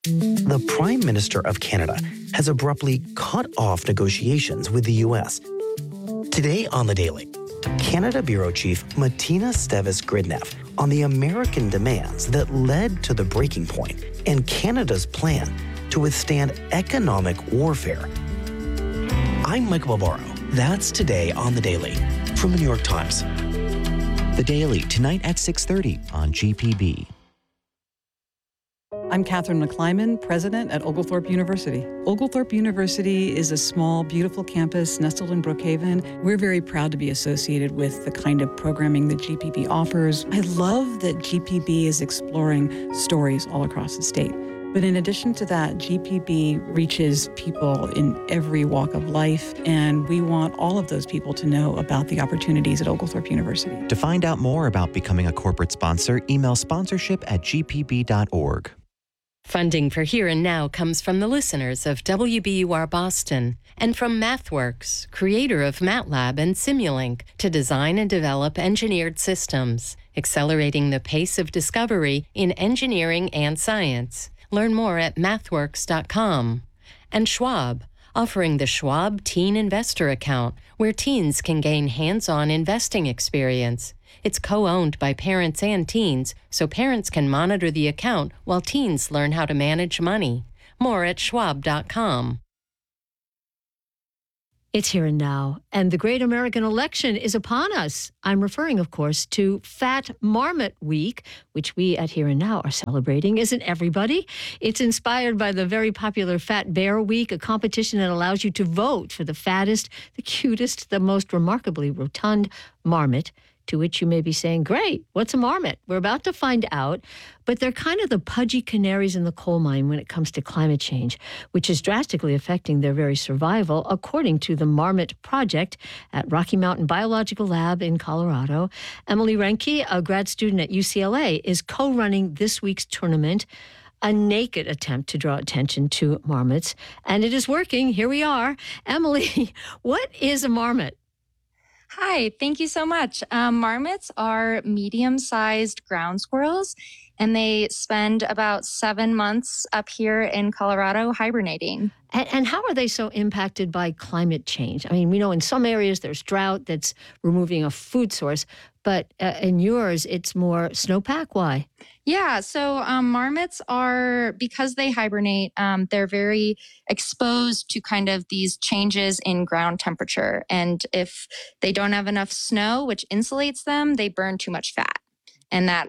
The Prime Minister of Canada has abruptly cut off negotiations with the U.S. Today on The Daily, Canada Bureau Chief Martina Stevis-Gridneff on the American demands that led to the breaking point and Canada's plan to withstand economic warfare. I'm Michael Barbaro. That's today on The Daily from The New York Times. The Daily, tonight at 6:30 on GPB. I'm Catherine McClyman, president at Oglethorpe University. Oglethorpe University is a small, beautiful campus nestled in Brookhaven. We're very proud to be associated with the kind of programming that GPB offers. I love that GPB is exploring stories all across the state. But in addition to that, GPB reaches people in every walk of life, and we want all of those people to know about the opportunities at Oglethorpe University. To find out more about becoming a corporate sponsor, email sponsorship@gpb.org. Funding for Here and Now comes from the listeners of WBUR Boston and from MathWorks, creator of MATLAB and Simulink, to design and develop engineered systems, accelerating the pace of discovery in engineering and science. Learn more at mathworks.com. And Schwab, offering the Schwab Teen Investor Account, where teens can gain hands-on investing experience. It's co-owned by parents and teens, so parents can monitor the account while teens learn how to manage money. More at schwab.com. It's Here and Now, and the great American election is upon us. I'm referring, of course, to Fat Marmot Week, which we at Here and Now are celebrating. Isn't everybody? It's inspired by the very popular Fat Bear Week, a competition that allows you to vote for the fattest, the cutest, the most remarkably rotund marmot. To which you may be saying, great, what's a marmot? We're about to find out. But they're kind of the pudgy canaries in the coal mine when it comes to climate change, which is drastically affecting their very survival, according to the Marmot Project at Rocky Mountain Biological Lab in Colorado. Emily Renke, a grad student at UCLA, is co-running this week's tournament, a naked attempt to draw attention to marmots. And it is working. Here we are. Emily, what is a marmot? Hi, thank you so much. Marmots are medium-sized ground squirrels, and they spend about 7 months up here in Colorado hibernating. And how are they so impacted by climate change? I mean, we know in some areas there's drought that's removing a food source, but in yours, it's more snowpack. Why? Yeah, so marmots are, because they hibernate, they're very exposed to kind of these changes in ground temperature. And if they don't have enough snow, which insulates them, they burn too much fat. And that,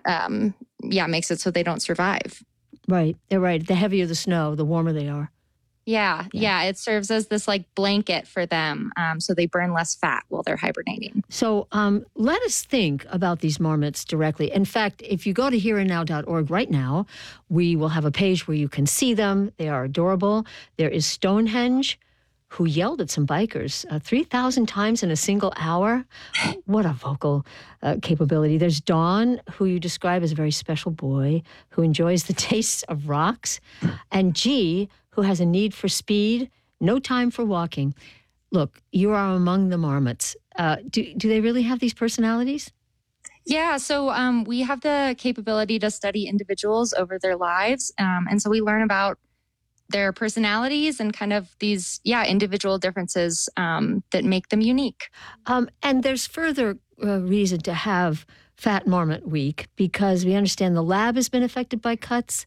makes it so they don't survive. Right, they're right. The heavier the snow, the warmer they are. Yeah. It serves as this like blanket for them. So they burn less fat while they're hibernating. So let us think about these marmots directly. In fact, if you go to hereandnow.org right now, we will have a page where you can see them. They are adorable. There is Stonehenge, who yelled at some bikers 3,000 times in a single hour. What a vocal capability. There's Dawn, who you describe as a very special boy who enjoys the taste of rocks. And G, who has a need for speed, no time for walking. Look, you are among the marmots. Do they really have these personalities? Yeah, so we have the capability to study individuals over their lives. And so we learn about their personalities and kind of these, individual differences that make them unique. And there's further reason to have Fat Marmot Week because we understand the lab has been affected by cuts.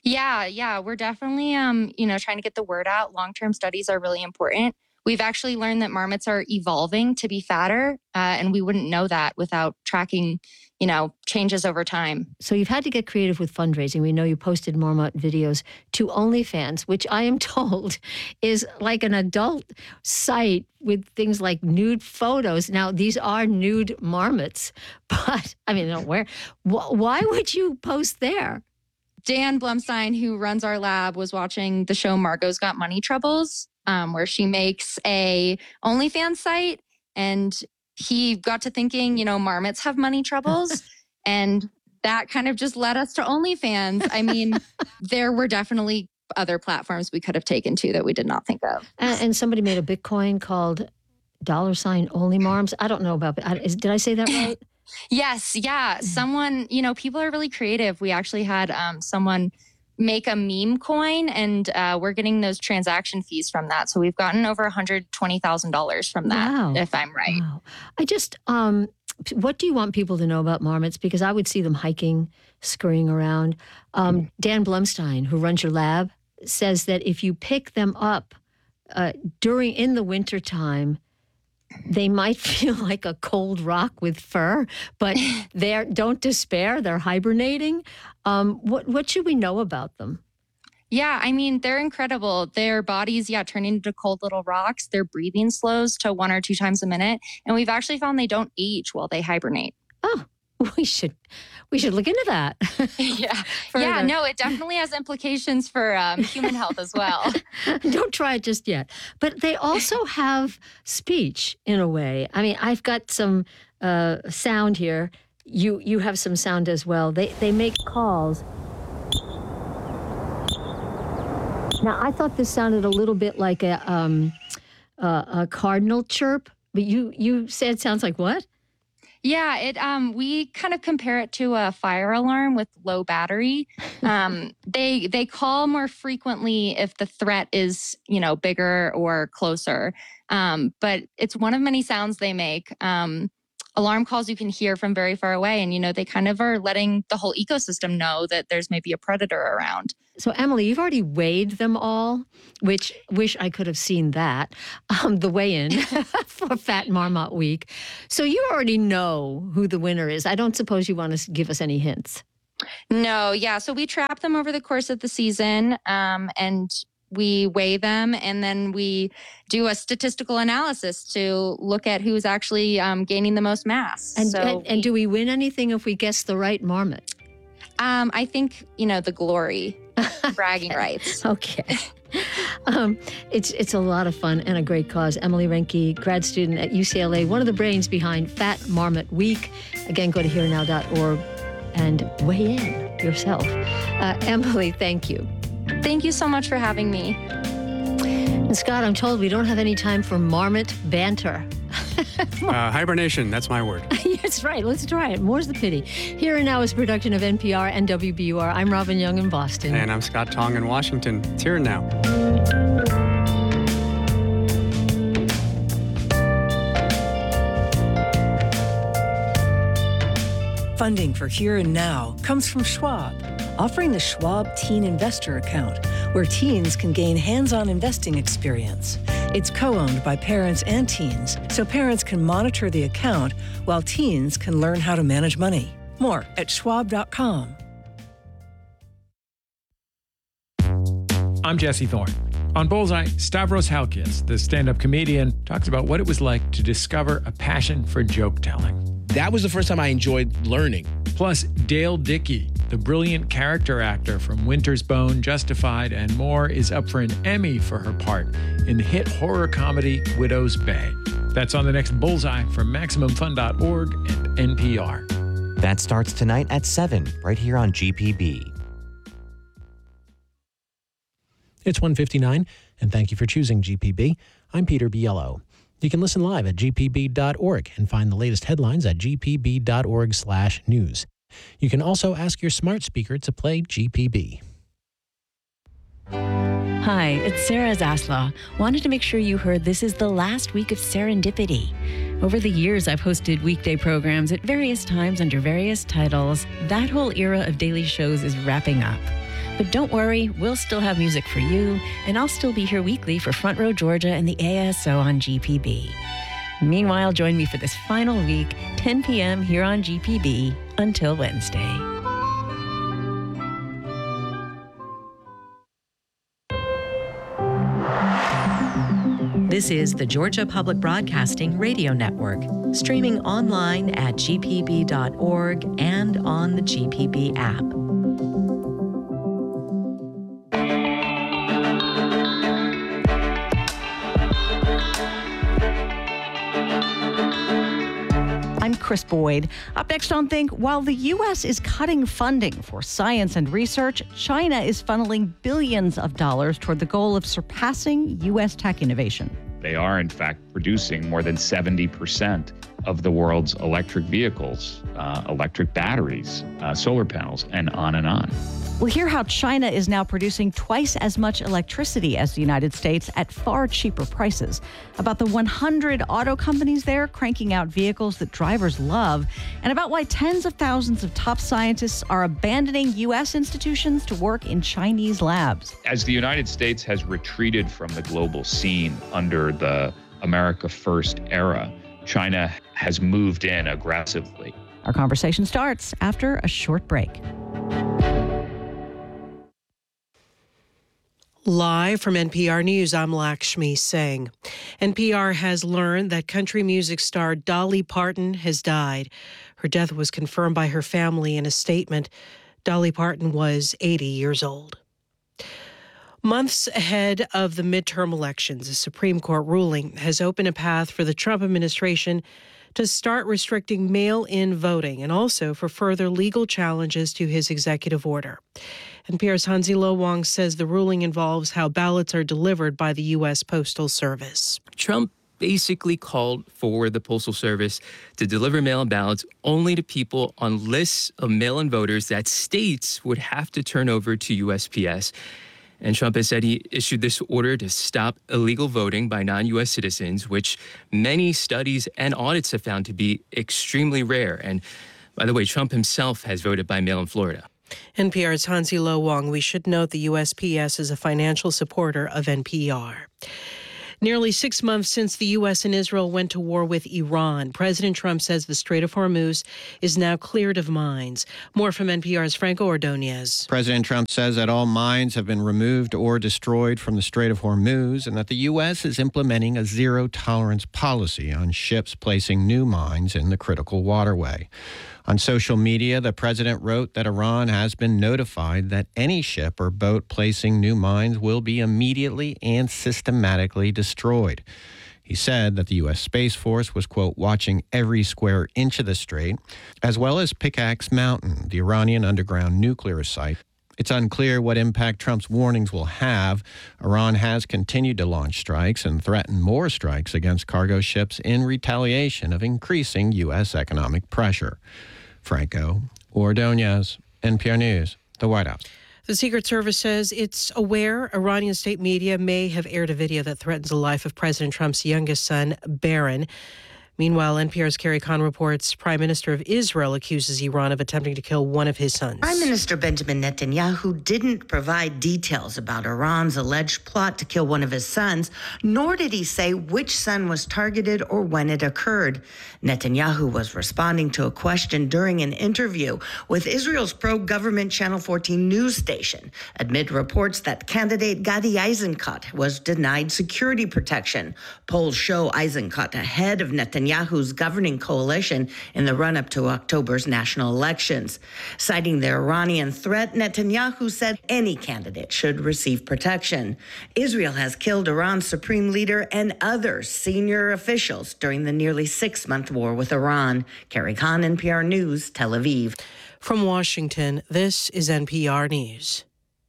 Yeah, we're definitely, trying to get the word out. Long-term studies are really important. We've actually learned that marmots are evolving to be fatter, and we wouldn't know that without tracking, changes over time. So you've had to get creative with fundraising. We know you posted marmot videos to OnlyFans, which I am told is like an adult site with things like nude photos. Now, these are nude marmots, but why would you post there? Dan Blumstein, who runs our lab, was watching the show Margot's Got Money Troubles, where she makes a OnlyFans site. And he got to thinking, marmots have money troubles. And that kind of just led us to OnlyFans. I mean, there were definitely other platforms we could have taken to that we did not think of. And somebody made a Bitcoin called $OnlyMarms. I don't know about it. Did I say that right? Yes. Yeah. Someone, people are really creative. We actually had someone make a meme coin, and we're getting those transaction fees from that. So we've gotten over $120,000 from that, Wow. if I'm right. Wow. I just, what do you want people to know about marmots? Because I would see them hiking, scurrying around. Dan Blumstein, who runs your lab, says that if you pick them up in the wintertime, they might feel like a cold rock with fur, but don't despair. They're hibernating. What should we know about them? Yeah, I mean, they're incredible. Their bodies, turn into cold little rocks. Their breathing slows to 1 or 2 times a minute. And we've actually found they don't age while they hibernate. Oh, we should look into that. Yeah, no, it definitely has implications for human health as well. Don't try it just yet. But they also have speech in a way. I mean, I've got some sound here. You have some sound as well. They make calls. Now, I thought this sounded a little bit like a cardinal chirp, but you said it sounds like what? Yeah, we kind of compare it to a fire alarm with low battery. They call more frequently if the threat is, bigger or closer. But it's one of many sounds they make. Alarm calls you can hear from very far away, and they kind of are letting the whole ecosystem know that there's maybe a predator around. So, Emily, you've already weighed them all, which wish I could have seen that, the weigh-in for Fat Marmot Week. So you already know who the winner is. I don't suppose you want to give us any hints. No, yeah. So we trap them over the course of the season, and we weigh them, and then we do a statistical analysis to look at who's actually gaining the most mass. And do we win anything if we guess the right marmot? I think, the glory, bragging rights. Okay. It's a lot of fun and a great cause. Emily Reinke, grad student at UCLA, one of the brains behind Fat Marmot Week. Again, go to hereandnow.org and weigh in yourself. Emily, thank you. Thank you so much for having me. And Scott, I'm told we don't have any time for marmot banter. Hibernation, that's my word. That's right. Let's try it. More's the pity. Here and Now is a production of NPR and WBUR. I'm Robin Young in Boston. And I'm Scott Tong in Washington. It's Here and Now. Funding for Here and Now comes from Schwab, offering the Schwab Teen Investor Account, where teens can gain hands-on investing experience. It's co-owned by parents and teens, so parents can monitor the account while teens can learn how to manage money. More at schwab.com. I'm Jesse Thorne. On Bullseye, Stavros Halkias, the stand-up comedian, talks about what it was like to discover a passion for joke-telling. That was the first time I enjoyed learning. Plus, Dale Dickey, the brilliant character actor from Winter's Bone, Justified, and more, is up for an Emmy for her part in the hit horror comedy Widow's Bay. That's on the next Bullseye from MaximumFun.org and NPR. That starts tonight at 7, right here on GPB. It's 1:59, and thank you for choosing GPB. I'm Peter Biello. You can listen live at gpb.org and find the latest headlines at gpb.org/news. You can also ask your smart speaker to play GPB. Hi, it's Sarah Zaslaw. Wanted to make sure you heard this is the last week of Serendipity. Over the years, I've hosted weekday programs at various times under various titles. That whole era of daily shows is wrapping up. But don't worry, we'll still have music for you, and I'll still be here weekly for Front Row Georgia and the ASO on GPB. Meanwhile, join me for this final week, 10 p.m. here on GPB, until Wednesday. This is the Georgia Public Broadcasting Radio Network, streaming online at gpb.org and on the GPB app. I'm Chris Boyd. Up next on Think, while the U.S. is cutting funding for science and research, China is funneling billions of dollars toward the goal of surpassing U.S. tech innovation. They are, in fact, producing more than 70% of the world's electric vehicles, electric batteries, solar panels, and on and on. We'll hear how China is now producing twice as much electricity as the United States at far cheaper prices, about the 100 auto companies there cranking out vehicles that drivers love, and about why tens of thousands of top scientists are abandoning U.S. institutions to work in Chinese labs. As the United States has retreated from the global scene under the America First era, China has moved in aggressively. Our conversation starts after a short break. Live from NPR News, I'm Lakshmi Singh. NPR has learned that country music star Dolly Parton has died. Her death was confirmed by her family in a statement. Dolly Parton was 80 years old. Months ahead of the midterm elections, a Supreme Court ruling has opened a path for the Trump administration to start restricting mail-in voting and also for further legal challenges to his executive order. NPR's Hansi Lo Wang says the ruling involves how ballots are delivered by the U.S. Postal Service. Trump basically called for the Postal Service to deliver mail-in ballots only to people on lists of mail-in voters that states would have to turn over to USPS. And Trump has said he issued this order to stop illegal voting by non-U.S. citizens, which many studies and audits have found to be extremely rare. And by the way, Trump himself has voted by mail in Florida. NPR's Hansi Lo Wang. We should note the USPS is a financial supporter of NPR. Nearly 6 months since the U.S. and Israel went to war with Iran, President Trump says the Strait of Hormuz is now cleared of mines. More from NPR's Franco Ordonez. President Trump says that all mines have been removed or destroyed from the Strait of Hormuz and that the U.S. is implementing a zero-tolerance policy on ships placing new mines in the critical waterway. On social media, the president wrote that Iran has been notified that any ship or boat placing new mines will be immediately and systematically destroyed. He said that the U.S. Space Force was, quote, watching every square inch of the strait, as well as Pickaxe Mountain, the Iranian underground nuclear site. It's unclear what impact Trump's warnings will have. Iran has continued to launch strikes and threaten more strikes against cargo ships in retaliation of increasing U.S. economic pressure. Franco Ordonez, NPR News, the White House. The Secret Service says it's aware Iranian state media may have aired a video that threatens the life of President Trump's youngest son, Barron. Meanwhile, NPR's Carrie Kahn reports Prime Minister of Israel accuses Iran of attempting to kill one of his sons. Prime Minister Benjamin Netanyahu didn't provide details about Iran's alleged plot to kill one of his sons, nor did he say which son was targeted or when it occurred. Netanyahu was responding to a question during an interview with Israel's pro-government Channel 14 news station amid reports that candidate Gadi Eisenkot was denied security protection. Polls show Eisenkot ahead of Netanyahu's governing coalition in the run-up to October's national elections. Citing the Iranian threat, Netanyahu said any candidate should receive protection. Israel has killed Iran's supreme leader and other senior officials during the nearly 6-month war with Iran. Carrie Kahn, NPR News, Tel Aviv. From Washington, this is NPR News.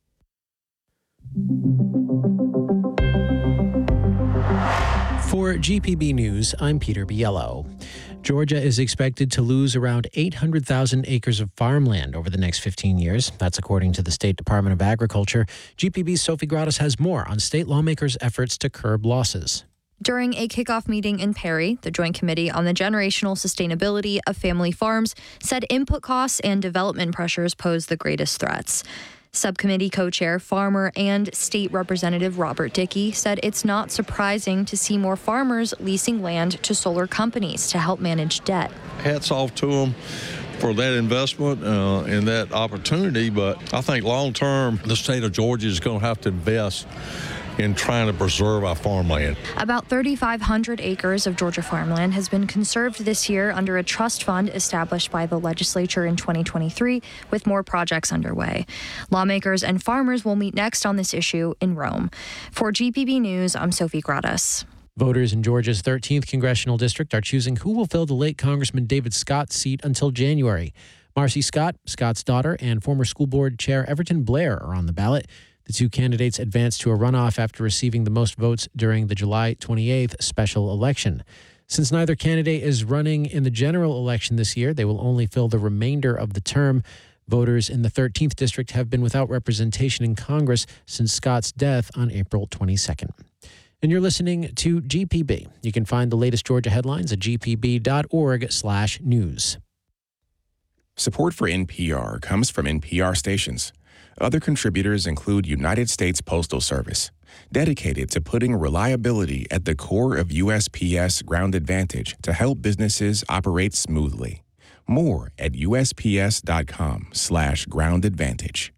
For GPB News, I'm Peter Biello. Georgia is expected to lose around 800,000 acres of farmland over the next 15 years. That's according to the State Department of Agriculture. GPB's Sophie Gradas has more on state lawmakers' efforts to curb losses. During a kickoff meeting in Perry, the Joint Committee on the Generational Sustainability of Family Farms said input costs and development pressures pose the greatest threats. Subcommittee co-chair, farmer, and state representative Robert Dickey said it's not surprising to see more farmers leasing land to solar companies to help manage debt. Hats off to them for that investment and that opportunity, but I think long-term, the state of Georgia is going to have to invest in trying to preserve our farmland. About 3,500 acres of Georgia farmland has been conserved this year under a trust fund established by the legislature in 2023, with more projects underway. Lawmakers and farmers will meet next on this issue in Rome. For GPB News, I'm Sophie Gradas. Voters in Georgia's 13th congressional district are choosing who will fill the late Congressman David Scott's seat until January. Marcy Scott, Scott's daughter, and former school board chair Everton Blair are on the ballot. The two candidates advanced to a runoff after receiving the most votes during the July 28th special election. Since neither candidate is running in the general election this year, they will only fill the remainder of the term. Voters in the 13th District have been without representation in Congress since Scott's death on April 22nd. And you're listening to GPB. You can find the latest Georgia headlines at gpb.org/news. Support for NPR comes from NPR stations. Other contributors include United States Postal Service, dedicated to putting reliability at the core of USPS Ground Advantage to help businesses operate smoothly. More at USPS.com/Ground Advantage.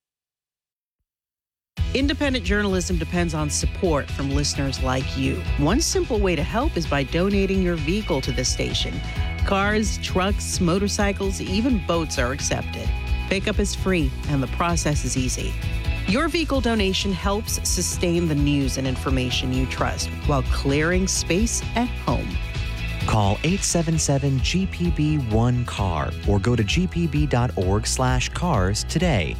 Independent journalism depends on support from listeners like you. One simple way to help is by donating your vehicle to the station. Cars, trucks, motorcycles, even boats are accepted. Pickup is free and the process is easy. Your vehicle donation helps sustain the news and information you trust while clearing space at home. Call 877-GPB-1-CAR or go to gpb.org/cars today.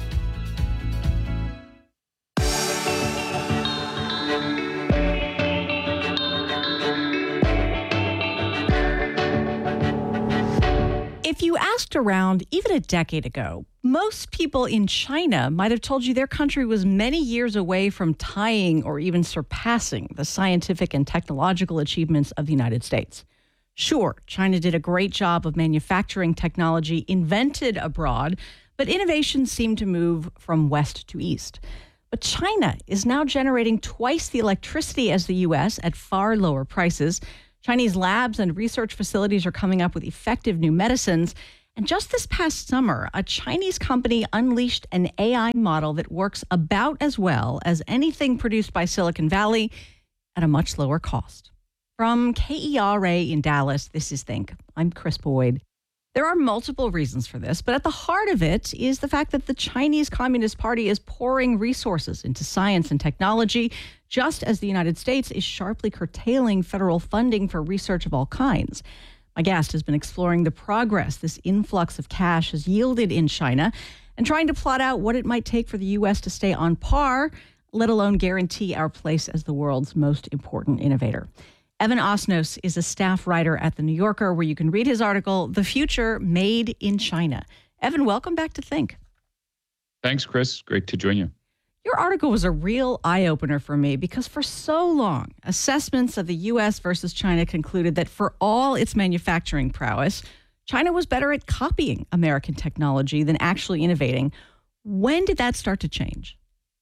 If you asked around even a decade ago, most people in China might have told you their country was many years away from tying or even surpassing the scientific and technological achievements of the United States. Sure, China did a great job of manufacturing technology invented abroad, but innovation seemed to move from west to east. But China is now generating twice the electricity as the U.S. at far lower prices. Chinese labs and research facilities are coming up with effective new medicines. And just this past summer, a Chinese company unleashed an AI model that works about as well as anything produced by Silicon Valley at a much lower cost. From KERA in Dallas, this is Think. I'm Chris Boyd. There are multiple reasons for this, but at the heart of it is the fact that the Chinese Communist Party is pouring resources into science and technology, just as the United States is sharply curtailing federal funding for research of all kinds. My guest has been exploring the progress this influx of cash has yielded in China and trying to plot out what it might take for the U.S. to stay on par, let alone guarantee our place as the world's most important innovator. Evan Osnos is a staff writer at The New Yorker, where you can read his article, The Future Made in China. Evan, welcome back to Think. Thanks, Chris. Great to join you. Your article was a real eye-opener for me because for so long, assessments of the U.S. versus China concluded that for all its manufacturing prowess, China was better at copying American technology than actually innovating. When did that start to change?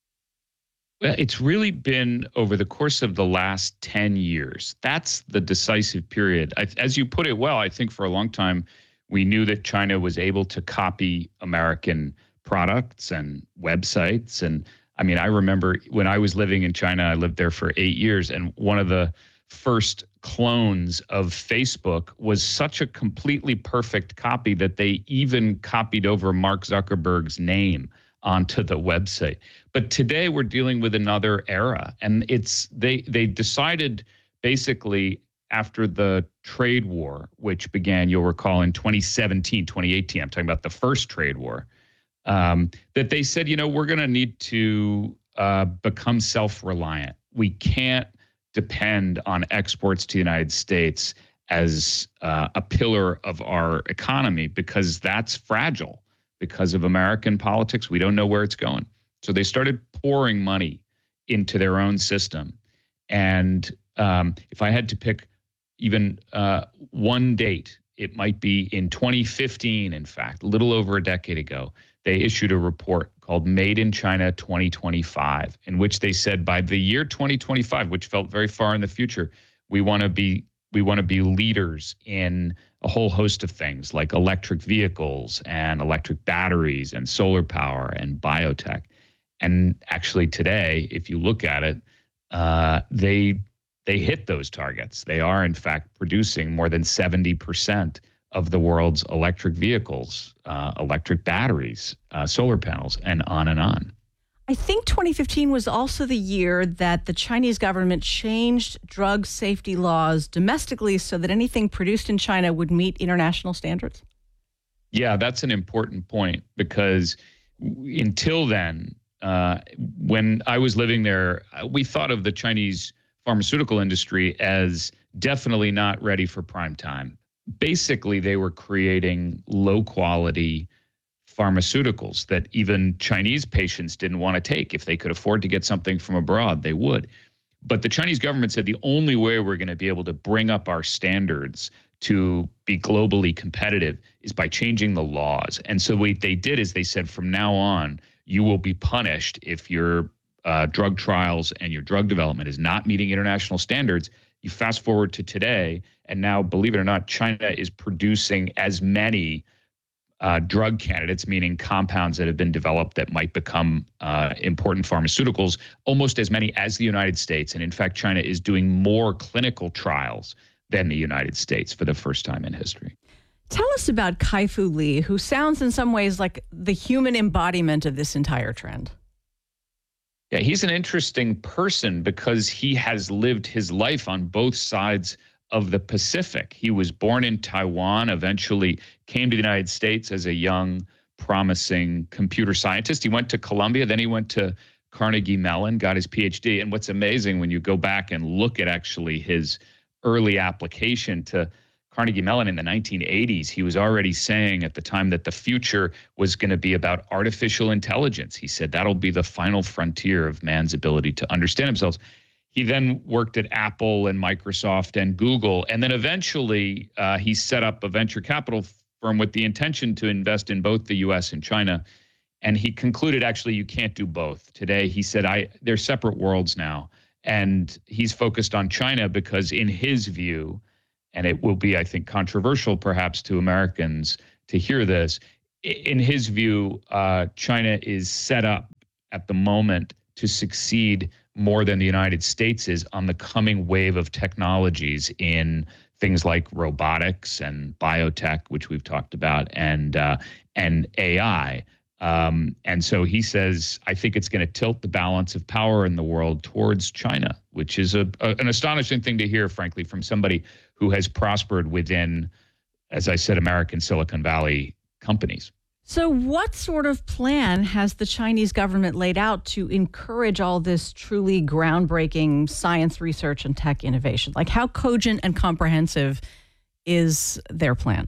Well, it's really been over the course of the last 10 years. That's the decisive period. As you put it well, I think for a long time, we knew that China was able to copy American products and websites. And I mean, I remember when I was living in China, I lived there for 8 years, and one of the first clones of Facebook was such a completely perfect copy that they even copied over Mark Zuckerberg's name onto the website. But today we're dealing with another era, and they decided basically after the trade war, which began, you'll recall, in 2017, 2018, I'm talking about the first trade war, that they said, we're going to need to become self-reliant. We can't depend on exports to the United States as a pillar of our economy because that's fragile. Because of American politics, we don't know where it's going. So they started pouring money into their own system. And if I had to pick even one date, it might be in 2015, in fact, a little over a decade ago, they issued a report called Made in China 2025, in which they said by the year 2025, which felt very far in the future, we want to be leaders in a whole host of things like electric vehicles and electric batteries and solar power and biotech. And actually today, if you look at it, they hit those targets. They are, in fact, producing more than 70% of the world's electric vehicles, electric batteries, solar panels, and on and on. I think 2015 was also the year that the Chinese government changed drug safety laws domestically so that anything produced in China would meet international standards. Yeah, that's an important point because until then, when I was living there, we thought of the Chinese pharmaceutical industry as definitely not ready for prime time. Basically, they were creating low-quality pharmaceuticals that even Chinese patients didn't want to take. If they could afford to get something from abroad, they would. But the Chinese government said the only way we're going to be able to bring up our standards to be globally competitive is by changing the laws. And so what they did is they said, from now on, you will be punished if your drug trials and your drug development is not meeting international standards. You fast forward to today, and now, believe it or not, China is producing as many drug candidates, meaning compounds that have been developed that might become important pharmaceuticals, almost as many as the United States. And in fact, China is doing more clinical trials than the United States for the first time in history. Tell us about Kai-Fu Lee, who sounds in some ways like the human embodiment of this entire trend. Yeah, he's an interesting person because he has lived his life on both sides of the Pacific. He was born in Taiwan, eventually came to the United States as a young, promising computer scientist. He went to Columbia, then he went to Carnegie Mellon, got his PhD. And what's amazing when you go back and look at actually his early application to Carnegie Mellon in the 1980s, he was already saying at the time that the future was going to be about artificial intelligence. He said that'll be the final frontier of man's ability to understand themselves. He then worked at Apple and Microsoft and Google. And then eventually he set up a venture capital firm with the intention to invest in both the US and China. And he concluded, actually, you can't do both. Today, he said, they're separate worlds now. And he's focused on China because in his view, and it will be, I think, controversial perhaps to Americans to hear this, in his view, China is set up at the moment to succeed more than the United States is on the coming wave of technologies in things like robotics and biotech, which we've talked about, and AI. And so he says, I think it's going to tilt the balance of power in the world towards China, which is an astonishing thing to hear, frankly, from somebody who has prospered within, as I said, American Silicon Valley companies. So what sort of plan has the Chinese government laid out to encourage all this truly groundbreaking science research and tech innovation? Like, how cogent and comprehensive is their plan?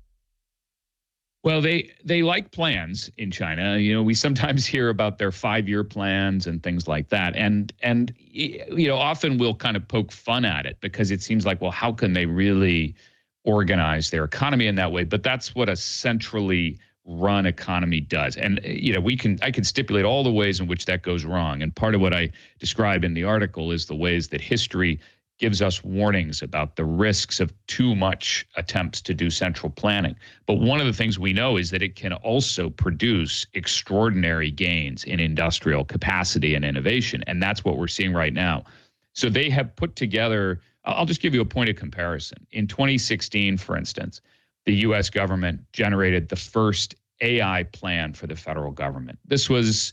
Well, they like plans in China. You know, we sometimes hear about their 5-year plans and things like that. And you know, often we'll kind of poke fun at it because it seems like, well, how can they really organize their economy in that way? But that's what a centrally run economy does. And you know, I can stipulate all the ways in which that goes wrong. And part of what I describe in the article is the ways that history gives us warnings about the risks of too much attempts to do central planning. But one of the things we know is that it can also produce extraordinary gains in industrial capacity and innovation. And that's what we're seeing right now. So they have put together, I'll just give you a point of comparison. In 2016, for instance, the US government generated the first AI plan for the federal government. It was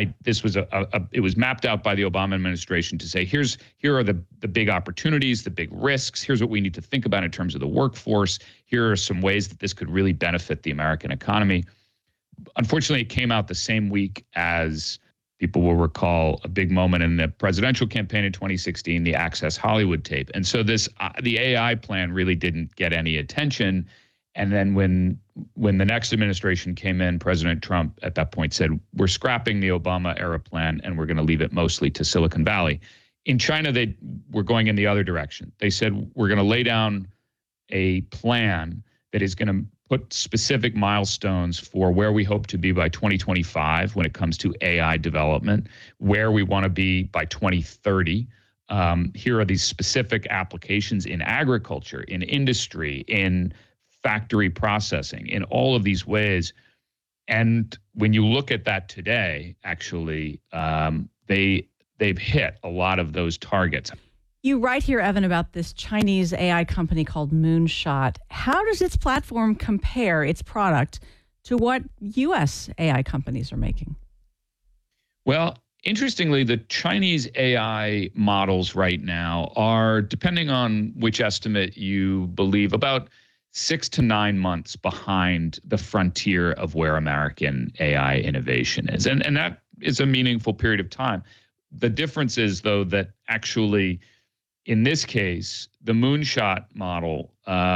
mapped out by the Obama administration to say, here are the big opportunities, the big risks. Here's what we need to think about in terms of the workforce. Here are some ways that this could really benefit the American economy. Unfortunately, it came out the same week as people will recall a big moment in the presidential campaign in 2016, the Access Hollywood tape. And so the AI plan really didn't get any attention. And then when the next administration came in, President Trump at that point said, we're scrapping the Obama era plan and we're going to leave it mostly to Silicon Valley. In China, they were going in the other direction. They said, we're going to lay down a plan that is going to put specific milestones for where we hope to be by 2025 when it comes to AI development, where we want to be by 2030. Here are these specific applications in agriculture, in industry, in factory processing, in all of these ways. And when you look at that today, actually, they've hit a lot of those targets. You write here, Evan, about this Chinese AI company called Moonshot. How does its platform compare its product to what U.S. AI companies are making? Well, interestingly, the Chinese AI models right now are, depending on which estimate you believe, about 6 to 9 months behind the frontier of where American AI innovation is. And that is a meaningful period of time. The difference is, though, that actually in this case, the moonshot model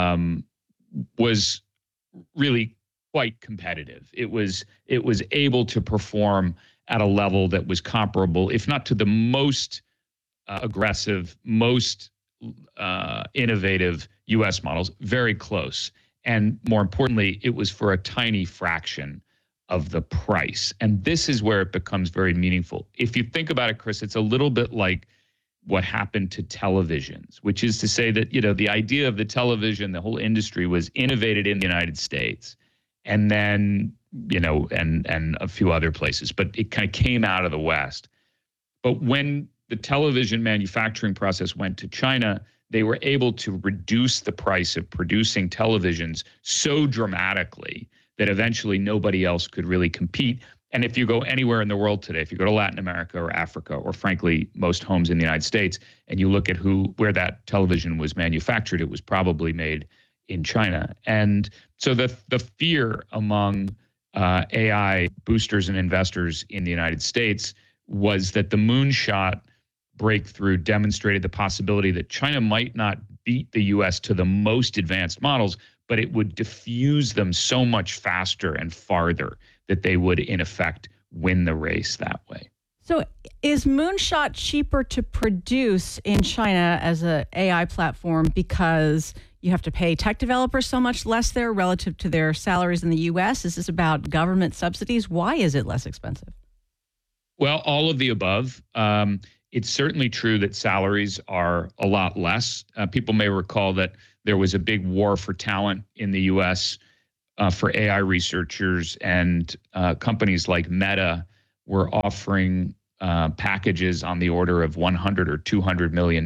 was really quite competitive. It was able to perform at a level that was comparable, if not to the most aggressive, most innovative U.S. models, very close. And more importantly, it was for a tiny fraction of the price. And this is where it becomes very meaningful. If you think about it, Chris, it's a little bit like what happened to televisions, which is to say that, the idea of the television, the whole industry was innovated in the United States and then, and a few other places, but it kind of came out of the West. But when the television manufacturing process went to China, they were able to reduce the price of producing televisions so dramatically that eventually nobody else could really compete. And if you go anywhere in the world today, if you go to Latin America or Africa, or frankly, most homes in the United States, and you look at where that television was manufactured, it was probably made in China. And so the fear among AI boosters and investors in the United States was that the moonshot breakthrough demonstrated the possibility that China might not beat the U.S. to the most advanced models, but it would diffuse them so much faster and farther that they would, in effect, win the race that way. So is Moonshot cheaper to produce in China as an AI platform because you have to pay tech developers so much less there relative to their salaries in the U.S.? Is this about government subsidies? Why is it less expensive? Well, all of the above. It's certainly true that salaries are a lot less. People may recall that there was a big war for talent in the U.S. For AI researchers, and companies like Meta were offering packages on the order of $100 or $200 million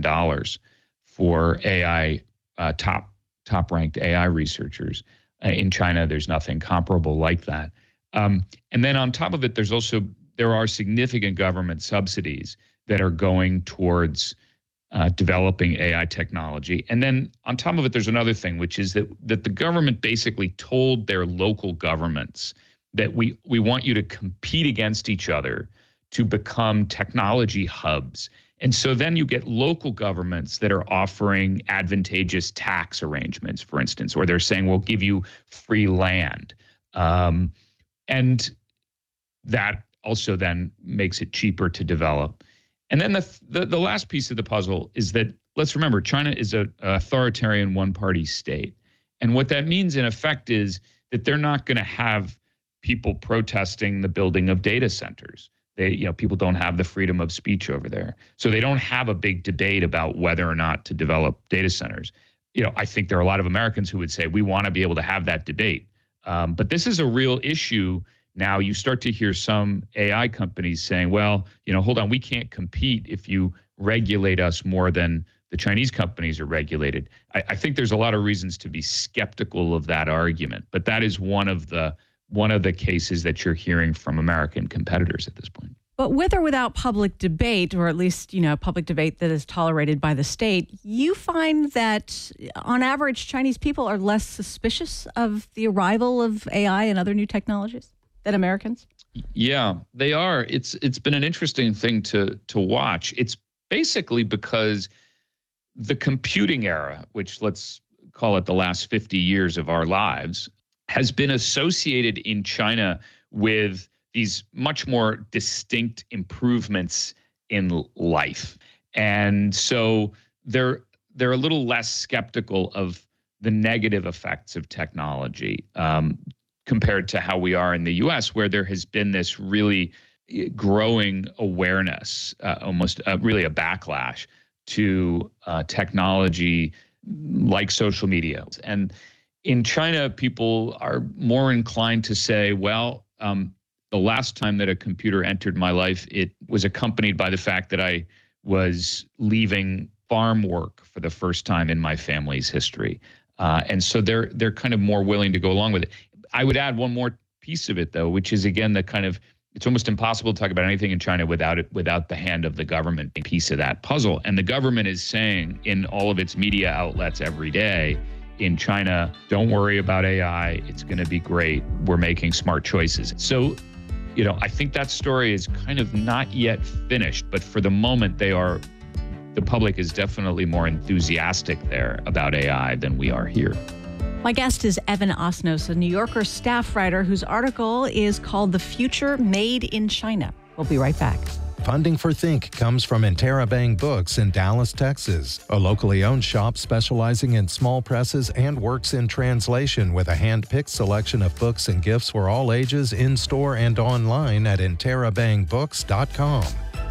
for AI top-ranked AI researchers. In China, there's nothing comparable like that. And then on top of it, there are significant government subsidies that are going towards developing AI technology. And then on top of it, there's another thing, which is that the government basically told their local governments that we want you to compete against each other to become technology hubs. And so then you get local governments that are offering advantageous tax arrangements, for instance, or they're saying, we'll give you free land. And that also then makes it cheaper to develop. And then the last piece of the puzzle is that, let's remember, China is an authoritarian one-party state. And what that means, in effect, is that they're not going to have people protesting the building of data centers. People don't have the freedom of speech over there. So they don't have a big debate about whether or not to develop data centers. I think there are a lot of Americans who would say we want to be able to have that debate. But this is a real issue. Now you start to hear some AI companies saying, well, hold on, we can't compete if you regulate us more than the Chinese companies are regulated. I think there's a lot of reasons to be skeptical of that argument, but that is one of the cases that you're hearing from American competitors at this point. But with or without public debate, or at least, public debate that is tolerated by the state, you find that on average, Chinese people are less suspicious of the arrival of AI and other new technologies than Americans? Yeah, they are. It's been an interesting thing to watch. It's basically because the computing era, which let's call it the last 50 years of our lives, has been associated in China with these much more distinct improvements in life. And so they're a little less skeptical of the negative effects of technology compared to how we are in the U.S., where there has been this really growing awareness, almost really a backlash to technology like social media. And in China, people are more inclined to say, well, the last time that a computer entered my life, it was accompanied by the fact that I was leaving farm work for the first time in my family's history. And so they're kind of more willing to go along with it. I would add one more piece of it, though, which is, again, it's almost impossible to talk about anything in China without the hand of the government being a piece of that puzzle. And the government is saying in all of its media outlets every day in China, don't worry about AI. It's going to be great. We're making smart choices. So, I think that story is kind of not yet finished, but for the moment, they are the public is definitely more enthusiastic there about AI than we are here. My guest is Evan Osnos, a New Yorker staff writer whose article is called The Future Made in China. We'll be right back. Funding for Think comes from Interabang Books in Dallas, Texas, a locally owned shop specializing in small presses and works in translation with a hand-picked selection of books and gifts for all ages in-store and online at interabangbooks.com.